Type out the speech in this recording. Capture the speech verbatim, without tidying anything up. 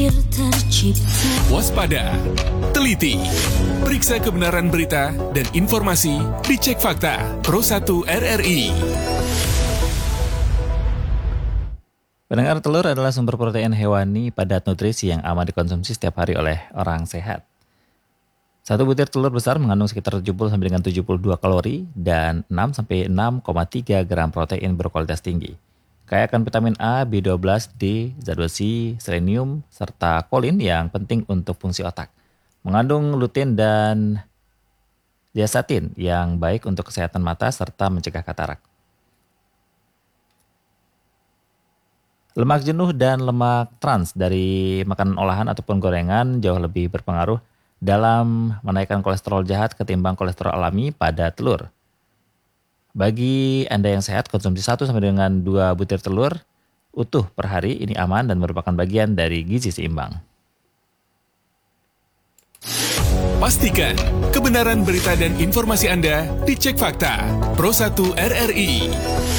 berpikir tercipta. Waspada, teliti, periksa kebenaran berita dan informasi di Cek Fakta Pro satu R R I. Pendengar, telur adalah sumber protein hewani padat nutrisi yang aman dikonsumsi setiap hari oleh orang sehat. Satu butir telur besar mengandung sekitar tujuh puluh sampai dengan tujuh puluh dua kalori dan enam sampai enam koma tiga gram protein berkualitas tinggi. Kaya akan vitamin A, B dua belas, D, zat besi, selenium, serta kolin yang penting untuk fungsi otak. Mengandung lutein dan zeaxanthin yang baik untuk kesehatan mata serta mencegah katarak. Lemak jenuh dan lemak trans dari makanan olahan ataupun gorengan jauh lebih berpengaruh dalam menaikkan kolesterol jahat ketimbang kolesterol alami pada telur. Bagi Anda yang sehat, konsumsi satu sampai dengan dua butir telur utuh per hari ini aman dan merupakan bagian dari gizi seimbang. Pastikan kebenaran berita dan informasi Anda di Cek Fakta Pro satu R R I.